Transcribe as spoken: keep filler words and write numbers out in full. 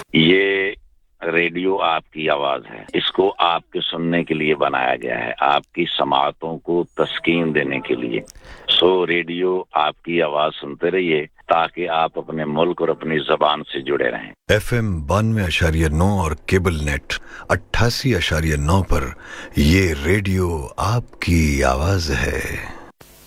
ये रेडियो आपकी आवाज है, इसको आपके सुनने के लिए बनाया गया है, आपकी समातों को तस्कीन देने के लिए। सो रेडियो आपकी आवाज सुनते रहिए ताकि आप अपने मुल्क और अपनी जबान से जुड़े रहें। एफएम बानवे अशारिया नौ और केबल नेट अट्ठासी अशारिया नौ पर ये रेडियो आपकी आवाज है।